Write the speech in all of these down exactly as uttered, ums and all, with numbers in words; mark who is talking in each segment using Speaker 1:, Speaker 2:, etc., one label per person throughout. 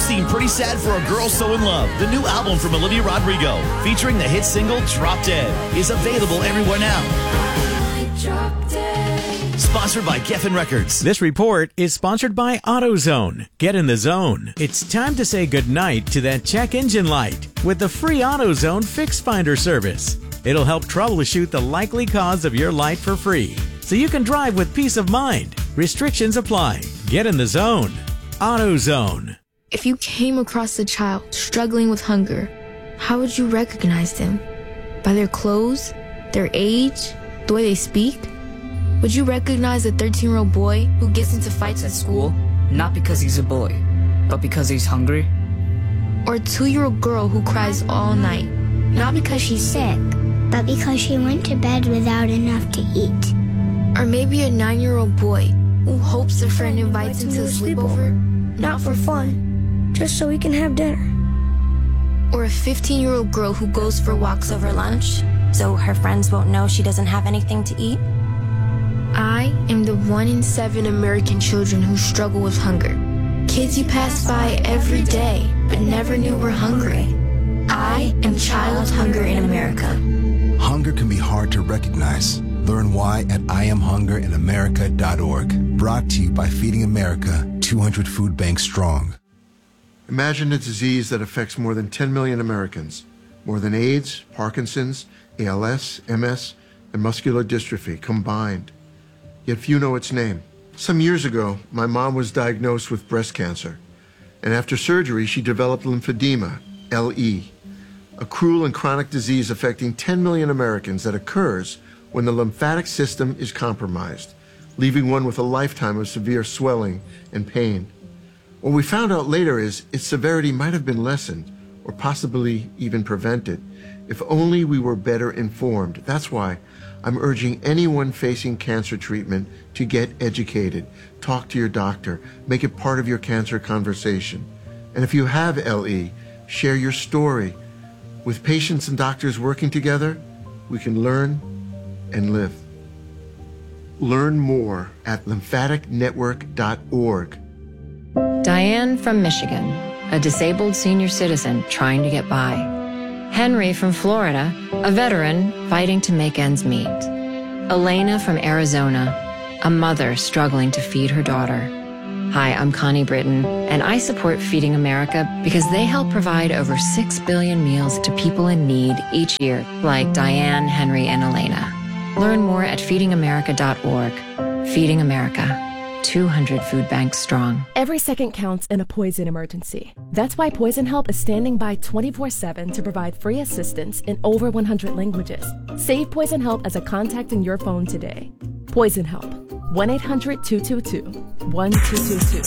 Speaker 1: seem pretty sad for a girl so in love. The new album from Olivia Rodrigo, featuring the hit single Drop Dead, is available everywhere now. Drop Dead. Sponsored by Geffen Records.
Speaker 2: This report is sponsored by AutoZone. Get in the zone. It's time to say goodnight to that check engine light with the free AutoZone Fix Finder service. It'll help troubleshoot the likely cause of your light for free, so you can drive with peace of mind. Restrictions apply. Get in the zone. AutoZone.
Speaker 3: If you came across a child struggling with hunger, how would you recognize them? By their clothes? Their age? The way they speak? Would you recognize a thirteen-year-old boy who gets into fights at school?
Speaker 4: Not because he's a boy, but because he's hungry?
Speaker 3: Or a two-year-old girl who cries all night?
Speaker 5: Not because she's sick, but because she went to bed without enough to eat.
Speaker 3: Or maybe a nine-year-old boy who hopes a friend invites him to a sleepover,
Speaker 5: not for fun, just so we can have dinner.
Speaker 3: Or a fifteen-year-old girl who goes for walks over lunch,
Speaker 6: so her friends won't know she doesn't have anything to eat.
Speaker 3: I am the one in seven American children who struggle with hunger. Kids you pass by every day, but never knew were hungry. I am Child Hunger in America.
Speaker 7: Hunger can be hard to recognize. Learn why at I am hunger in america dot org. Brought to you by Feeding America, two hundred food banks strong.
Speaker 8: Imagine a disease that affects more than ten million Americans. More than AIDS, Parkinson's, A L S, M S, and muscular dystrophy combined. Yet few know its name. Some years ago, my mom was diagnosed with breast cancer. And after surgery, she developed lymphedema, L E, a cruel and chronic disease affecting ten million Americans that occurs when the lymphatic system is compromised, leaving one with a lifetime of severe swelling and pain. What we found out later is its severity might have been lessened or possibly even prevented if only we were better informed. That's why I'm urging anyone facing cancer treatment to get educated. Talk to your doctor. Make it part of your cancer conversation. And if you have L E, share your story. With patients and doctors working together, we can learn and live. Learn more at lymphatic network dot org.
Speaker 9: Diane from Michigan, a disabled senior citizen trying to get by. Henry from Florida, a veteran fighting to make ends meet. Elena from Arizona, a mother struggling to feed her daughter. Hi, I'm Connie Britton, and I support Feeding America because they help provide over six billion meals to people in need each year, like Diane, Henry, and Elena. Learn more at feeding america dot org. Feeding America. two hundred food banks strong.
Speaker 10: Every second counts in a poison emergency. That's why Poison Help is standing by twenty-four seven to provide free assistance in over one hundred languages. Save Poison Help as a contact in your phone today. Poison Help. one eight hundred two two two one two two two.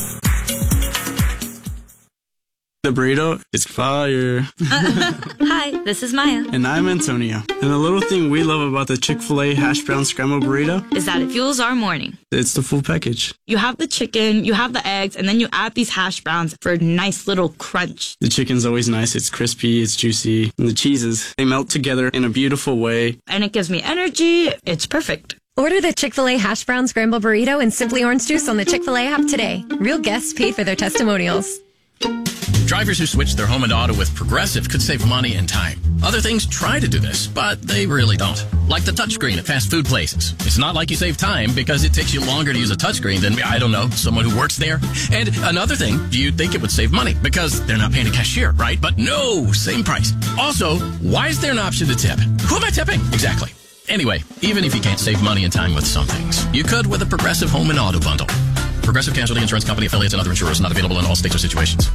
Speaker 11: The burrito is fire.
Speaker 12: Hi, this is Maya.
Speaker 11: And I'm Antonio. And the little thing we love about the Chick-fil-A hash brown scrambled burrito
Speaker 12: is that it fuels our morning.
Speaker 11: It's the full package.
Speaker 12: You have the chicken, you have the eggs, and then you add these hash browns for a nice little crunch.
Speaker 11: The chicken's always nice. It's crispy, it's juicy. And the cheeses, they melt together in a beautiful way.
Speaker 12: And it gives me energy. It's perfect.
Speaker 13: Order the Chick-fil-A hash brown scrambled burrito and Simply Orange Juice on the Chick-fil-A app today. Real guests paid for their testimonials.
Speaker 14: Drivers who switch their home and auto with Progressive could save money and time. Other things try to do this, but they really don't. Like the touchscreen at fast food places. It's not like you save time because it takes you longer to use a touchscreen than, I don't know, someone who works there. And another thing, you'd think it would save money because they're not paying a cashier, right? But no, same price. Also, why is there an option to tip? Who am I tipping? Exactly. Anyway, even if you can't save money and time with some things, you could with a Progressive home and auto bundle. Progressive Casualty Insurance Company, affiliates, and other insurers not available in all states or situations.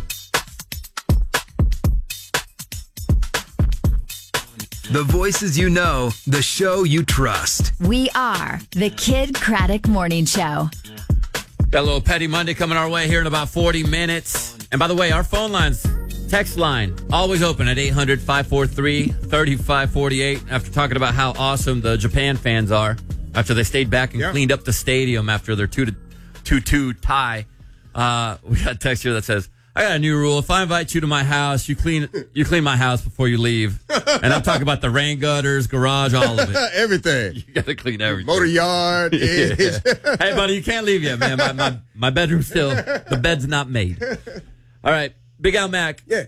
Speaker 15: The voices you know, the show you trust.
Speaker 16: We are the Kid Craddock Morning Show.
Speaker 17: Got a little Petty Monday coming our way here in about forty minutes. And by the way, our phone lines, text line, always open at eight hundred, five four three, three five four eight. After talking about how awesome the Japan fans are, after they stayed back and yeah. cleaned up the stadium after their two to two tie, uh, we got a text here that says, I got a new rule. If I invite you to my house, you clean you clean my house before you leave. And I'm talking about the rain gutters, garage, all of it.
Speaker 18: Everything.
Speaker 17: You got to clean everything.
Speaker 18: Motor yard.
Speaker 17: Yeah. Hey, buddy, you can't leave yet, man. My, my, my bedroom's still, the bed's not made. All right. Big Al Mac.
Speaker 18: Yeah.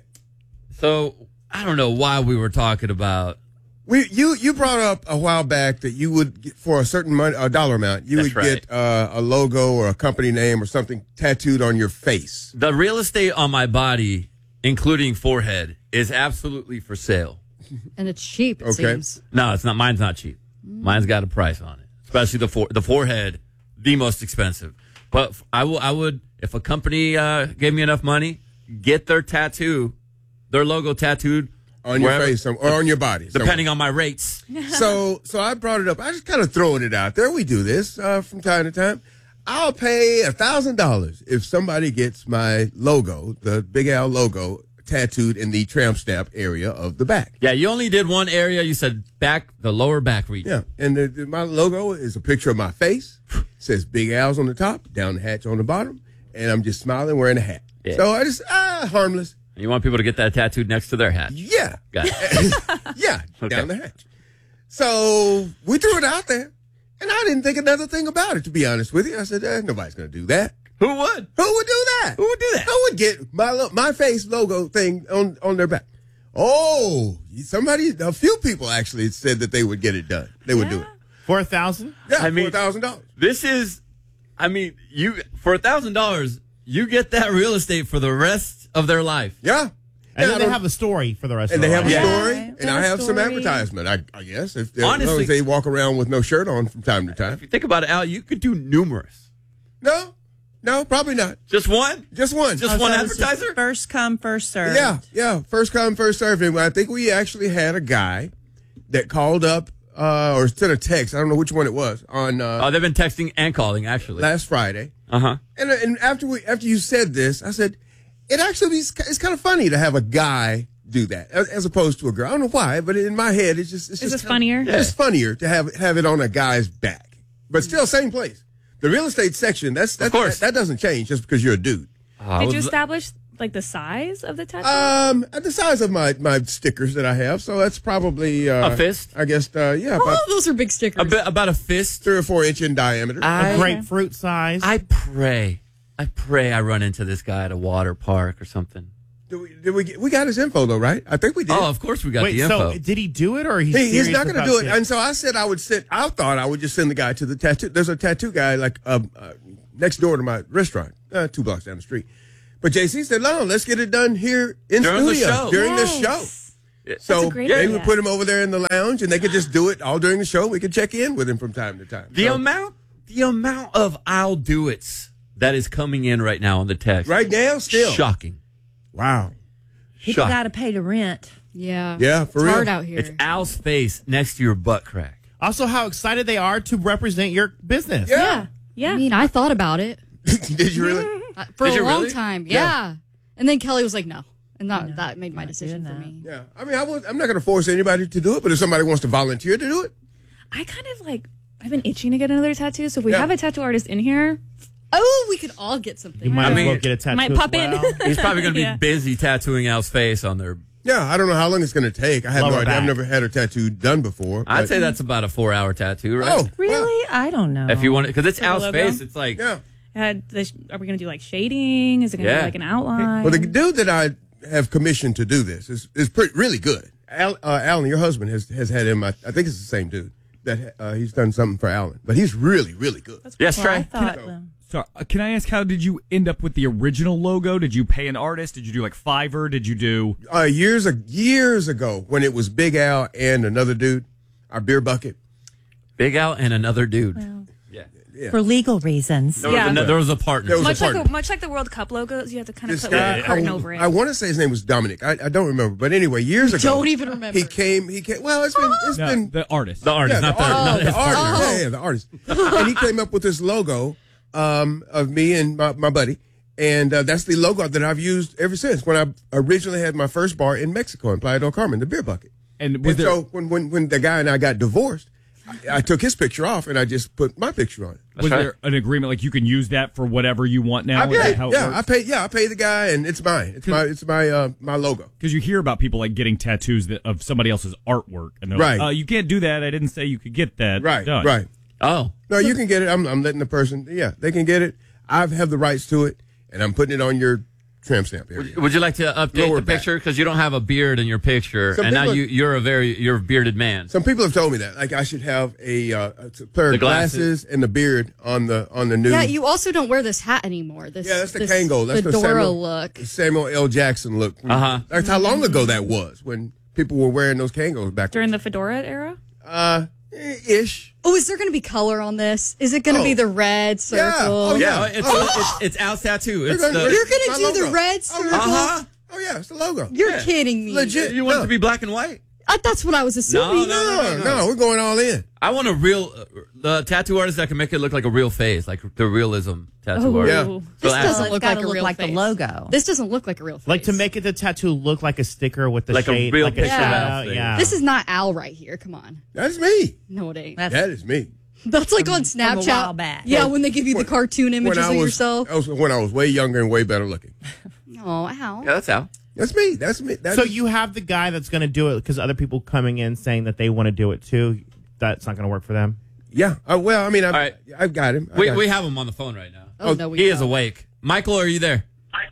Speaker 17: So I don't know why we were talking about.
Speaker 18: We you you brought up a while back that you would get, for a certain money, a dollar amount, you
Speaker 17: That's
Speaker 18: would
Speaker 17: right.
Speaker 18: get uh, a logo or a company name or something tattooed on your face.
Speaker 17: The real estate on my body, including forehead, is absolutely for sale.
Speaker 19: And it's cheap, it
Speaker 18: Okay.
Speaker 19: seems.
Speaker 17: No, it's not. Mine's not cheap. Mine's got a price on it, especially the for, the forehead, the most expensive. But I will. I would if a company uh, gave me enough money, get their tattoo, their logo tattooed
Speaker 18: On your
Speaker 17: wherever-
Speaker 18: face some- or on your body.
Speaker 17: depending on my rates.
Speaker 18: so so I brought it up. I just kind of throwing it out there. We do this uh, from time to time. I'll pay a thousand dollars if somebody gets my logo, the Big Al logo, tattooed in the tramp stamp area of the back.
Speaker 17: Yeah, you only did one area. You said back, the lower back region.
Speaker 18: Yeah, and the, the, my logo is a picture of my face. It says Big Al's on the top, down the hatch on the bottom, and I'm just smiling wearing a hat.
Speaker 17: Yeah.
Speaker 18: So I just ah harmless.
Speaker 17: You want people to get that tattooed next to their hat.
Speaker 18: Yeah.
Speaker 17: Got it.
Speaker 18: Yeah,
Speaker 17: Okay.
Speaker 18: down the hatch. So we threw it out there, and I didn't think another thing about it, to be honest with you. I said, eh, nobody's going to do that.
Speaker 17: Who would?
Speaker 18: Who would do that?
Speaker 17: Who would do that?
Speaker 18: Who would get my lo- my face logo thing on, on their back? Oh, somebody, a few people actually said that they would get it done. They would do it.
Speaker 20: For a thousand?
Speaker 18: Yeah,
Speaker 17: I mean-
Speaker 18: for a thousand dollars.
Speaker 17: This is, I mean, you for a thousand dollars, you get that real estate for the rest of their life.
Speaker 18: Yeah.
Speaker 20: And
Speaker 18: Yeah,
Speaker 20: then
Speaker 18: I
Speaker 20: they
Speaker 18: don't-
Speaker 20: have a story for the rest
Speaker 18: And
Speaker 20: of
Speaker 18: they
Speaker 20: their
Speaker 18: have a
Speaker 20: life.
Speaker 18: story,
Speaker 19: Yeah.
Speaker 18: and I have some
Speaker 19: Story.
Speaker 18: advertisement, I, I guess, if, as long
Speaker 17: Honestly-
Speaker 18: as they walk around with no shirt on from time to time.
Speaker 17: If you think about it, Al, you could do numerous.
Speaker 18: No, no, probably not.
Speaker 17: Just one?
Speaker 18: Just one.
Speaker 17: Just
Speaker 21: Oh,
Speaker 17: one
Speaker 21: so it's just
Speaker 17: advertiser?
Speaker 21: First come, first served.
Speaker 18: Yeah, yeah. First come, first served. And I think we actually had a guy that called up uh, or sent a text. I don't know which one it was on uh,
Speaker 17: Oh, they've been texting and calling, actually.
Speaker 18: last Friday.
Speaker 17: Uh huh.
Speaker 18: And and after we after you said this, I said it actually is it's kind of funny to have a guy do that as, as opposed to a girl. I don't know why, but in my head, it's just it's
Speaker 12: Is
Speaker 18: just
Speaker 12: this funnier?
Speaker 18: It's just funnier to have have it on a guy's back, but still same place. The real estate section. That's that,
Speaker 17: Of course.
Speaker 18: that, that doesn't change just because you're a dude.
Speaker 12: Did you establish like the size of the tattoo?
Speaker 18: Um, at the size of my, my stickers that I have, so that's probably uh,
Speaker 17: A fist?
Speaker 18: I guess. Uh, yeah, about
Speaker 19: Oh, those are big stickers.
Speaker 17: A bit, about a fist.
Speaker 18: three or four inch in diameter.
Speaker 17: I,
Speaker 20: A grapefruit size.
Speaker 17: I pray. I pray I run into this guy at a water park or something.
Speaker 18: did we, did we, get, we got his info though, right? I think we did.
Speaker 17: Oh, of course we got
Speaker 20: Wait,
Speaker 17: the info.
Speaker 20: so did he do it or he's
Speaker 18: He, he's
Speaker 20: serious
Speaker 18: not going to
Speaker 20: about
Speaker 18: do it,
Speaker 20: it?
Speaker 18: and so I said I would send. I thought I would just send the guy to the tattoo. There's a tattoo guy like uh, uh, next door to my restaurant, uh, two blocks down the street. But J C said, "No, let's get it done here in
Speaker 17: During the
Speaker 18: studio
Speaker 17: show.
Speaker 18: during
Speaker 12: Yes.
Speaker 18: the show."
Speaker 12: That's
Speaker 18: So
Speaker 12: a great
Speaker 18: they
Speaker 12: idea.
Speaker 18: would put him over there in the lounge, and they could just do it all during the show. We could check in with him from time to time.
Speaker 17: The
Speaker 18: So,
Speaker 17: amount, the amount of I'll do it's that is coming in right now on the text.
Speaker 18: right now, still
Speaker 17: Shocking.
Speaker 18: wow.
Speaker 21: People
Speaker 17: Shocking.
Speaker 21: got to pay the rent.
Speaker 19: Yeah.
Speaker 18: Yeah, for
Speaker 19: it's
Speaker 18: real.
Speaker 19: hard out here.
Speaker 17: It's Al's face next to your butt crack.
Speaker 20: Also, how excited they are to represent your business.
Speaker 18: Yeah.
Speaker 12: Yeah.
Speaker 19: I mean, I thought about it
Speaker 18: Did you really?
Speaker 19: uh, for
Speaker 17: Did
Speaker 19: a
Speaker 17: you
Speaker 19: long
Speaker 17: really?
Speaker 19: time.
Speaker 18: Yeah.
Speaker 19: Yeah. And then Kelly was like, no. And that, that made my decision for me.
Speaker 18: Yeah. I mean, I was, I'm not going to force anybody to do it, but if somebody wants to volunteer to do it,
Speaker 12: I kind of like, I've been itching to get another tattoo. So if we
Speaker 18: Yeah.
Speaker 12: have a tattoo artist in here,
Speaker 19: Oh, we could all get something.
Speaker 20: You might
Speaker 17: I
Speaker 20: as
Speaker 17: mean,
Speaker 20: well get a tattoo.
Speaker 12: might
Speaker 20: as
Speaker 12: pop in.
Speaker 20: well.
Speaker 17: He's probably going to be
Speaker 12: Yeah.
Speaker 17: busy tattooing Al's face on their.
Speaker 18: yeah, I don't know how long it's going to take. I have
Speaker 20: Lower
Speaker 18: no idea. I've
Speaker 20: back.
Speaker 18: never had a tattoo done before.
Speaker 17: I'd
Speaker 18: but-
Speaker 17: say that's about a four-hour tattoo, right?
Speaker 18: Oh,
Speaker 21: Really? I don't know.
Speaker 17: If you want it, because it's
Speaker 12: For the
Speaker 17: Al's
Speaker 12: logo?
Speaker 17: face, it's like
Speaker 18: yeah.
Speaker 12: had the, are we going to do like shading? Is it going to
Speaker 17: Yeah.
Speaker 12: be like an outline?
Speaker 18: Well, the dude that I have commissioned to do this is is pretty, really good. Al, uh, Alan, your husband has has had him. I, I think it's the same dude that uh, he's done something for Alan, but he's really really good.
Speaker 17: yes,
Speaker 21: Well, I
Speaker 17: Trey.
Speaker 21: thought
Speaker 18: So-
Speaker 21: them.
Speaker 22: So, uh, can I ask, how did you end up with the original logo? Did you pay an artist? Did you do like Fiverr? Did you do?
Speaker 18: Uh, years ag- years ago, when it was Big Al and another dude, our beer bucket.
Speaker 17: Big Al and another dude.
Speaker 18: Yeah.
Speaker 21: For legal reasons.
Speaker 17: There was,
Speaker 12: Yeah.
Speaker 17: a, there was a partner.
Speaker 18: There was
Speaker 12: much
Speaker 18: a
Speaker 12: like
Speaker 18: partner.
Speaker 12: the, much like the World Cup logos, you have to kind of
Speaker 18: This
Speaker 12: put like
Speaker 18: guy,
Speaker 12: a curtain
Speaker 18: I,
Speaker 12: over it.
Speaker 18: I want to say his name was Dominic. I, I don't remember, but anyway, years ago,
Speaker 19: Don't even remember.
Speaker 18: He came. He came. Well, it's been it's
Speaker 22: No,
Speaker 18: been
Speaker 22: the artist.
Speaker 17: the artist,
Speaker 18: yeah,
Speaker 17: not
Speaker 18: the,
Speaker 17: the,
Speaker 18: art-
Speaker 17: not
Speaker 18: the
Speaker 17: his
Speaker 18: artist.
Speaker 17: partner.
Speaker 18: Yeah, yeah, the artist. And he came up with this logo um, of me and my, my buddy, and uh, that's the logo that I've used ever since. When I originally had my first bar in Mexico in Playa del Carmen, the beer bucket.
Speaker 22: And was
Speaker 18: And
Speaker 22: there?
Speaker 18: so when, when when the guy and I got divorced, I, I took his picture off and I just put my picture on it.
Speaker 22: was
Speaker 17: right.
Speaker 22: there an agreement like you can use that for whatever you want now?
Speaker 18: I
Speaker 22: Is that
Speaker 18: paid,
Speaker 22: how it
Speaker 18: yeah,
Speaker 22: works?
Speaker 18: I paid. Yeah, I paid the guy, and it's mine. It's my it's my uh, my logo.
Speaker 22: Because you hear about people like getting tattoos that, of somebody else's artwork, and they're
Speaker 18: Right.
Speaker 22: like, uh, "You can't do that. I didn't say you could get that."
Speaker 18: Right,
Speaker 22: done."
Speaker 18: right.
Speaker 17: Oh,
Speaker 18: No, you can get it. I'm I'm letting the person. Yeah, they can get it. I have the rights to it, and I'm putting it on your tramp stamp area.
Speaker 17: Would you like to update
Speaker 18: Lower
Speaker 17: the picture? Because you don't have a beard in your picture,
Speaker 18: Some
Speaker 17: and now
Speaker 18: people-
Speaker 17: you, you're a very you're a bearded man.
Speaker 18: Some people have told me that, like I should have a, uh, a pair
Speaker 17: The
Speaker 18: of glasses.
Speaker 17: glasses.
Speaker 18: and the beard on the on the new.
Speaker 19: Yeah, you also don't wear this hat anymore. This,
Speaker 18: Yeah, that's the
Speaker 19: this
Speaker 18: Kango. That's the
Speaker 19: fedora
Speaker 18: Samuel,
Speaker 19: look.
Speaker 18: the Samuel L. Jackson look.
Speaker 17: Uh-huh.
Speaker 18: That's how long ago that was when people were wearing those Kangos back
Speaker 1: During the fedora era?
Speaker 18: Uh, ish.
Speaker 19: Oh, is there going to be color on this? Is it going to
Speaker 18: Oh.
Speaker 19: be the red circle?
Speaker 18: Oh,
Speaker 17: yeah,
Speaker 18: yeah.
Speaker 17: it's,
Speaker 18: Oh.
Speaker 17: it's it's Al's tattoo. It's
Speaker 18: You're
Speaker 17: the,
Speaker 18: gonna-
Speaker 19: You're going
Speaker 18: My
Speaker 19: to do the
Speaker 18: logo.
Speaker 19: red
Speaker 18: Oh,
Speaker 19: circle?
Speaker 17: Uh-huh.
Speaker 18: Oh yeah, it's the logo.
Speaker 19: You're
Speaker 17: Yeah.
Speaker 19: kidding me.
Speaker 18: Legit.
Speaker 17: You want it
Speaker 18: No.
Speaker 17: to be black and white?
Speaker 19: Uh, that's what I was assuming.
Speaker 17: No,
Speaker 18: No, no, we're going all in.
Speaker 17: I want a real uh, the tattoo artist that can make it look like a real face, like the realism tattoo
Speaker 19: Oh,
Speaker 17: artist.
Speaker 18: Yeah.
Speaker 19: This
Speaker 17: So
Speaker 19: doesn't
Speaker 17: Al-
Speaker 19: look
Speaker 21: gotta
Speaker 19: like a
Speaker 21: look
Speaker 19: real
Speaker 21: like the
Speaker 19: face.
Speaker 21: logo.
Speaker 19: This doesn't look like a real face.
Speaker 20: Like to make it the tattoo look like a sticker with the
Speaker 17: Like a
Speaker 20: shade,
Speaker 17: real
Speaker 20: like a
Speaker 17: picture of
Speaker 20: shadow.
Speaker 17: Al's face.
Speaker 20: Yeah.
Speaker 19: This is not Al right here. Come on.
Speaker 18: That's me.
Speaker 19: No, it ain't.
Speaker 21: That's
Speaker 18: That is me.
Speaker 19: That's like on
Speaker 21: from a
Speaker 19: Snapchat.
Speaker 21: while back.
Speaker 19: Yeah, when they give you the
Speaker 18: When-
Speaker 19: cartoon images
Speaker 18: when I
Speaker 19: of
Speaker 18: was,
Speaker 19: yourself.
Speaker 18: that was when I was way younger and way better looking.
Speaker 19: Oh, Al.
Speaker 17: yeah, that's Al.
Speaker 18: That's me. That's me. That's
Speaker 20: So you have the guy that's going to do it because other people coming in saying that they want to do it too. That's not going to work for them.
Speaker 18: yeah. Uh, well, I mean, I've,
Speaker 17: All right.
Speaker 18: I've got him. I
Speaker 17: We
Speaker 18: got
Speaker 17: we
Speaker 18: him.
Speaker 17: have him on the phone right now.
Speaker 19: Oh, no, we
Speaker 17: he is
Speaker 19: don't.
Speaker 17: awake. Michael, are you there?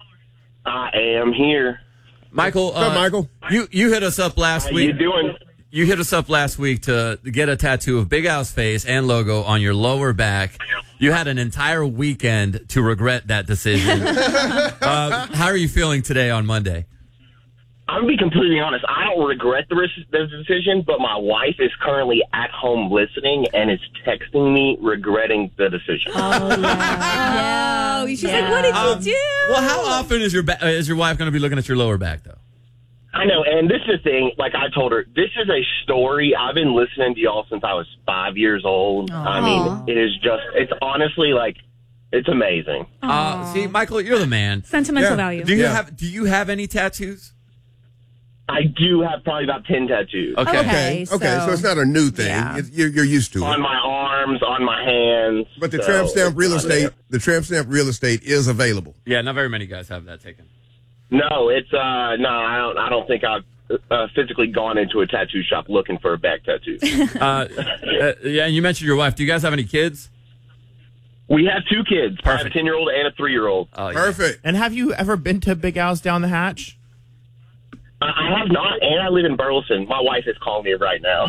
Speaker 2: I am here.
Speaker 17: Michael,
Speaker 18: What's up,
Speaker 17: uh,
Speaker 18: Michael?
Speaker 17: you you hit us up last
Speaker 2: How
Speaker 17: week.
Speaker 2: you doing?
Speaker 17: You hit us up last week to get a tattoo of Big Al's face and logo on your lower back. You had an entire weekend to regret that decision. uh, how are you feeling today on Monday?
Speaker 2: I'm going to be completely honest. I don't regret the, res- the decision, but my wife is currently at home listening and is texting me regretting the decision.
Speaker 1: Oh, yeah. She's like, what did
Speaker 17: Um,
Speaker 1: you do?
Speaker 17: Well, how often is your ba- uh, is your wife going to be looking at your lower back though?
Speaker 2: I know, and this is the thing. Like I told her, this is a story. I've been listening to y'all since I was five years old. I mean, it is just, it's honestly like, it's amazing.
Speaker 17: Uh, see, Michael, you're the man.
Speaker 1: Sentimental
Speaker 18: Yeah.
Speaker 1: value.
Speaker 17: Do you
Speaker 18: Yeah.
Speaker 17: have Do you have any tattoos?
Speaker 2: I do have probably about ten tattoos.
Speaker 17: Okay.
Speaker 21: Okay.
Speaker 18: Okay. Okay. So,
Speaker 21: so-
Speaker 18: it's not a new thing.
Speaker 21: Yeah.
Speaker 18: It's, you're, you're used to
Speaker 2: On
Speaker 18: it.
Speaker 2: my arms, on my hands.
Speaker 18: But the
Speaker 2: so
Speaker 18: tramp stamp
Speaker 2: it's
Speaker 18: real
Speaker 2: not
Speaker 18: estate,
Speaker 2: it.
Speaker 18: the tramp stamp real estate is available.
Speaker 17: Yeah, not very many guys have that taken.
Speaker 2: No, it's, uh, no, I don't, I don't think I've uh, physically gone into a tattoo shop looking for a back tattoo.
Speaker 17: uh, uh, yeah, and you mentioned your wife. Do you guys have any kids?
Speaker 2: We have two kids. I have a ten-year-old and a three-year-old.
Speaker 17: Oh, yeah.
Speaker 18: Perfect.
Speaker 20: And have you ever been to Big Al's Down the Hatch?
Speaker 2: I I have not, and I live in Burleson. My wife is calling me right now.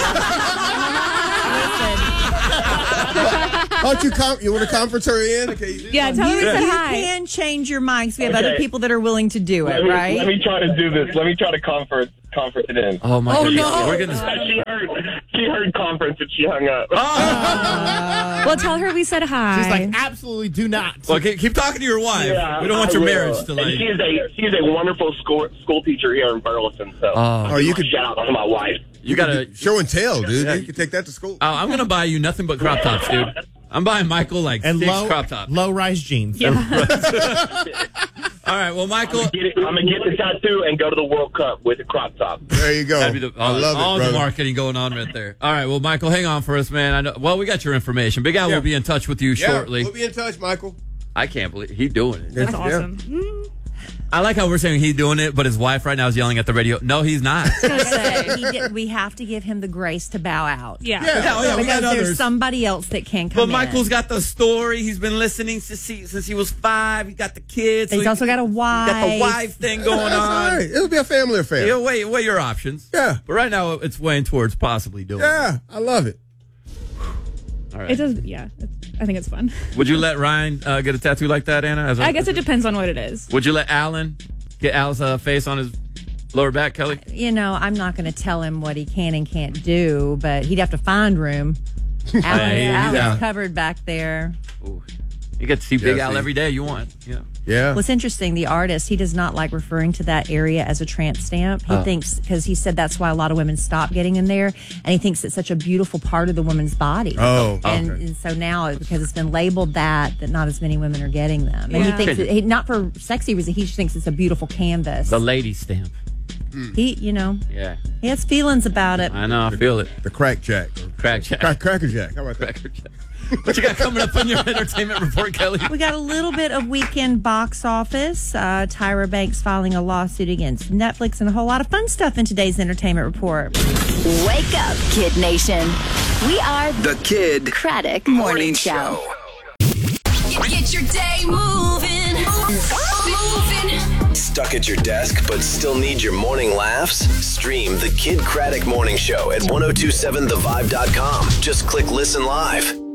Speaker 18: Why don't you com- you want to conference her in? Okay.
Speaker 1: Yeah, tell her we said
Speaker 21: You
Speaker 1: hi.
Speaker 21: can change your mics. We have
Speaker 2: Okay.
Speaker 21: other people that are willing to do
Speaker 2: let,
Speaker 21: it,
Speaker 2: me,
Speaker 21: right?
Speaker 2: let me try to do this. Let me try to conference, conference it in.
Speaker 17: Oh my
Speaker 19: Oh,
Speaker 17: goodness.
Speaker 19: no.
Speaker 17: We're gonna.
Speaker 2: She heard, she heard conference and she hung up.
Speaker 1: Well, tell her we said hi.
Speaker 20: She's like, absolutely do not.
Speaker 17: Well, keep, keep talking to your wife.
Speaker 2: Yeah,
Speaker 17: we don't want
Speaker 2: I
Speaker 17: your
Speaker 2: will.
Speaker 17: marriage to
Speaker 2: And
Speaker 17: like.
Speaker 2: she is a she is a wonderful school school teacher here in Burleson. So
Speaker 17: Oh.
Speaker 18: Oh, you could
Speaker 2: shout out to my wife.
Speaker 17: You gotta.
Speaker 18: show and tell, dude.
Speaker 17: Yeah.
Speaker 18: You can take that to school.
Speaker 17: Oh, I'm gonna buy you nothing but crop tops, dude. I'm buying Michael like
Speaker 20: And
Speaker 17: six
Speaker 20: low,
Speaker 17: crop tops.
Speaker 20: low rise jeans.
Speaker 17: All right, well, Michael.
Speaker 2: I'm gonna, get it, I'm gonna get the tattoo and go to the World Cup with a crop top.
Speaker 18: There you go.
Speaker 17: That'd be the,
Speaker 18: I love it,
Speaker 17: all
Speaker 18: brother.
Speaker 17: the marketing going on right there. All right, well, Michael, hang on for us, man. I know. Well, we got your information. Big Al
Speaker 18: Yeah.
Speaker 17: will be in touch with you
Speaker 18: Yeah,
Speaker 17: shortly.
Speaker 18: we'll be in touch, Michael.
Speaker 17: I can't believe he's doing it.
Speaker 1: That's
Speaker 18: Yeah.
Speaker 1: awesome.
Speaker 17: I like how we're saying he's doing it, but his wife right now is yelling at the radio. No, he's not.
Speaker 21: he did, we have to give him the grace to bow out.
Speaker 1: Yeah.
Speaker 17: Yeah, oh, yeah, we
Speaker 21: because
Speaker 17: got
Speaker 21: there's
Speaker 17: others.
Speaker 21: somebody else that can come
Speaker 17: But
Speaker 21: in.
Speaker 17: Michael's got the story. He's been listening since he, since he was five. He's got the kids.
Speaker 21: He's
Speaker 17: so
Speaker 21: also got a wife.
Speaker 17: Got the wife thing going
Speaker 18: That's all
Speaker 17: on.
Speaker 18: right. It'll be a family affair.
Speaker 17: Yeah, weigh, weigh your options.
Speaker 18: Yeah.
Speaker 17: But right now, it's weighing towards possibly doing it.
Speaker 18: Yeah, I love it.
Speaker 17: All right.
Speaker 1: It does, yeah. It's, I think it's fun.
Speaker 17: Would you let Ryan uh, get a tattoo like that, Anna? As a-
Speaker 1: I guess it depends on what it is.
Speaker 17: Would you let Alan get Al's uh, face on his lower back, Kelly?
Speaker 21: You know, I'm not going to tell him what he can and can't do, but he'd have to find room. Alan,
Speaker 17: Yeah, he-
Speaker 21: Alan's
Speaker 17: yeah.
Speaker 21: covered back there.
Speaker 17: Ooh. You get to see Big
Speaker 18: Yeah,
Speaker 17: Al
Speaker 18: see.
Speaker 17: every day you want. Yeah.
Speaker 18: Yeah.
Speaker 21: What's interesting, the artist, he does not like referring to that area as a tramp stamp. He
Speaker 17: Oh.
Speaker 21: thinks, because he said that's why a lot of women stop getting in there, and he thinks it's such a beautiful part of the woman's body.
Speaker 18: Oh,
Speaker 21: and,
Speaker 18: okay.
Speaker 21: and so now, because it's been labeled that, that not as many women are getting them. And he
Speaker 1: Yeah.
Speaker 21: thinks, that, he, not for sexy reason, he just thinks it's a beautiful canvas.
Speaker 17: The lady stamp.
Speaker 21: He, you know,
Speaker 17: Yeah.
Speaker 21: he has feelings about it.
Speaker 17: I know. I feel it.
Speaker 18: The crack jack.
Speaker 17: Crack Jack.
Speaker 18: Crack, cracker jack. How about that?
Speaker 17: Cracker Jack. What you got coming up on your entertainment report, Kelly?
Speaker 21: We got a little bit of weekend box office. Uh, Tyra Banks filing a lawsuit against Netflix and a whole lot of fun stuff in today's entertainment report.
Speaker 16: Wake up, Kid Nation. We are
Speaker 15: The Kid
Speaker 16: Craddock Morning Show.
Speaker 23: Get your day moving.
Speaker 16: moving.
Speaker 4: Stuck at your desk but still need your morning laughs? Stream the Kid Craddock Morning Show at ten twenty-seven the vibe dot com. Just click listen live.